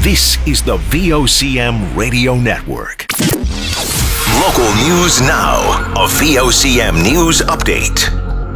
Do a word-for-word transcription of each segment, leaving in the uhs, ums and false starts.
This is the V O C M Radio Network. Local news now. A V O C M News Update.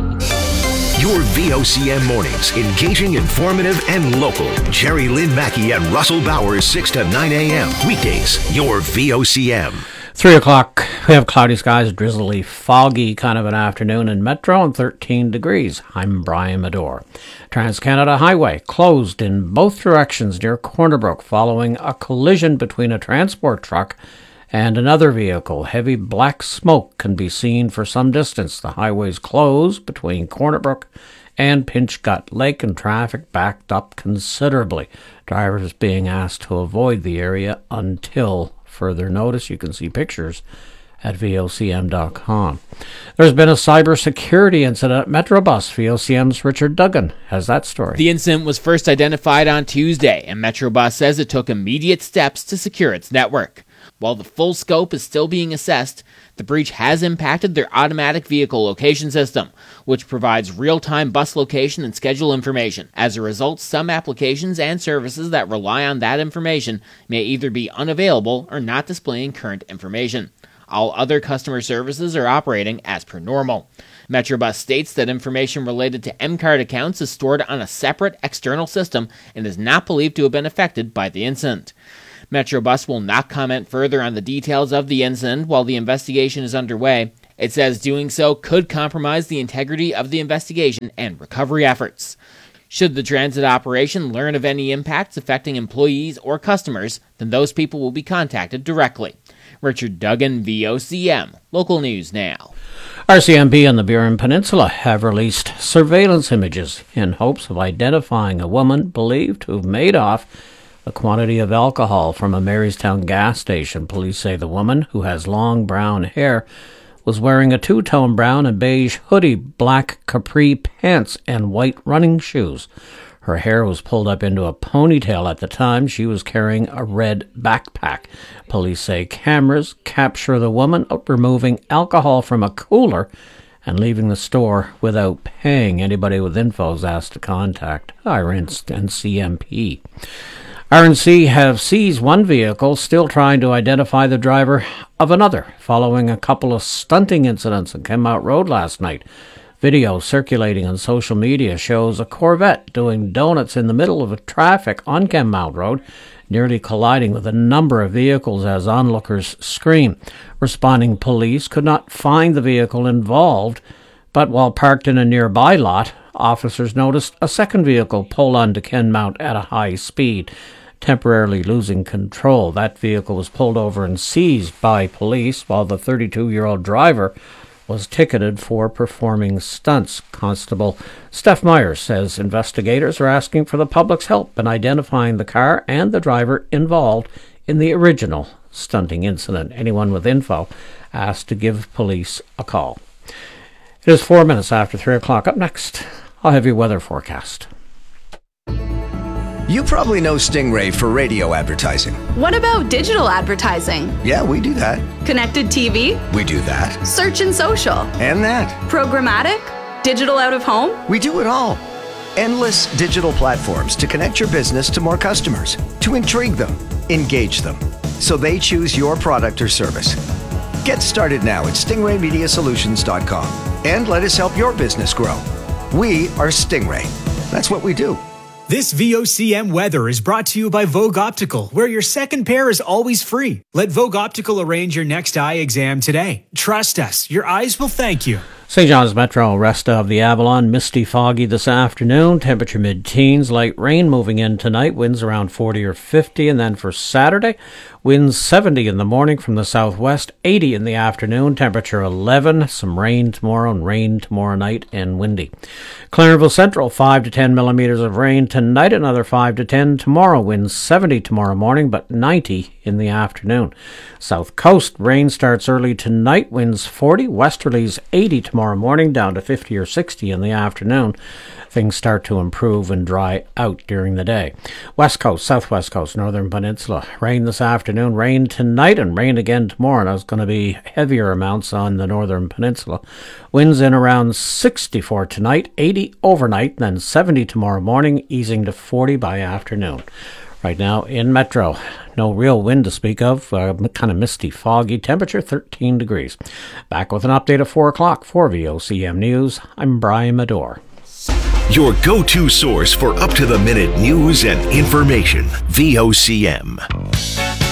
Your V O C M mornings, engaging, informative, and local. Jerry Lynn Mackey and Russell Bowers, six to nine a.m. Weekdays, your V O C M. Three o'clock, we have cloudy skies, drizzly, foggy kind of an afternoon in Metro and thirteen degrees. I'm Brian Medore. Trans-Canada Highway closed in both directions near Corner Brook following a collision between a transport truck and another vehicle. Heavy black smoke can be seen for some distance. The highway's closed between Corner Brook and Pinch Gut Lake, and traffic backed up considerably. Drivers being asked to avoid the area until further notice. You can see pictures at V O C M dot com. There's been a cybersecurity incident at Metrobus. V O C M's Richard Duggan has that story. The incident was first identified on Tuesday, and Metrobus says it took immediate steps to secure its network. While the full scope is still being assessed, the breach has impacted their automatic vehicle location system, which provides real-time bus location and schedule information. As a result, some applications and services that rely on that information may either be unavailable or not displaying current information. All other customer services are operating as per normal. Metrobus states that information related to M-Card accounts is stored on a separate external system and is not believed to have been affected by the incident. Metrobus will not comment further on the details of the incident while the investigation is underway. It says doing so could compromise the integrity of the investigation and recovery efforts. Should the transit operation learn of any impacts affecting employees or customers, then those people will be contacted directly. Richard Duggan, V O C M, Local News Now. R C M P and the Burin Peninsula have released surveillance images in hopes of identifying a woman believed to have made off a quantity of alcohol from a Marystown gas station. Police say the woman, who has long brown hair, was wearing a two-tone brown and beige hoodie, black capri pants, and white running shoes. Her hair was pulled up into a ponytail at the time. She was carrying a red backpack. Police say cameras capture the woman removing alcohol from a cooler and leaving the store without paying. Anybody with info is asked to contact I R N and C M P. R N C have seized one vehicle, still trying to identify the driver of another, following a couple of stunting incidents on Kenmount Road last night. Video circulating on social media shows a Corvette doing donuts in the middle of traffic on Kenmount Road, nearly colliding with a number of vehicles as onlookers scream. Responding police could not find the vehicle involved, but while parked in a nearby lot, officers noticed a second vehicle pull onto Kenmount at a high speed, temporarily losing control. That vehicle was pulled over and seized by police, while the thirty-two-year-old driver was ticketed for performing stunts. Constable Steph Myers says investigators are asking for the public's help in identifying the car and the driver involved in the original stunting incident. Anyone with info asked to give police a call. It is four minutes after three o'clock. Up next, I'll have your weather forecast. You probably know Stingray for radio advertising. What about digital advertising? Yeah, we do that. Connected T V? We do that. Search and social? And that. Programmatic? Digital out of home? We do it all. Endless digital platforms to connect your business to more customers, to intrigue them, engage them, so they choose your product or service. Get started now at stingray media solutions dot com and let us help your business grow. We are Stingray. That's what we do. This V O C M weather is brought to you by Vogue Optical, where your second pair is always free. Let Vogue Optical arrange your next eye exam today. Trust us, your eyes will thank you. Saint John's Metro, rest of the Avalon, misty, foggy this afternoon. Temperature mid-teens, light rain moving in tonight. Winds around forty or fifty. And then for Saturday, winds seventy in the morning from the southwest, eighty in the afternoon. Temperature eleven. Some rain tomorrow and rain tomorrow night and windy. Clarenville Central, five to ten millimeters of rain tonight. Another five to ten tomorrow. Winds seventy tomorrow morning, but ninety in the afternoon. South Coast, rain starts early tonight. Winds forty. Westerlies eighty tomorrow. Tomorrow morning, down to fifty or sixty in the afternoon. Things start to improve and dry out during the day. West Coast, Southwest Coast, Northern Peninsula. Rain this afternoon, rain tonight, and rain again tomorrow. Now it's going to be heavier amounts on the Northern Peninsula. Winds in around sixty-four tonight, eighty overnight, then seventy tomorrow morning, easing to forty by afternoon. Right now in Metro, no real wind to speak of, uh, kind of misty, foggy, temperature thirteen degrees. Back with an update at four o'clock for V O C M News. I'm Brian Medore. Your go-to source for up-to-the-minute news and information. V O C M.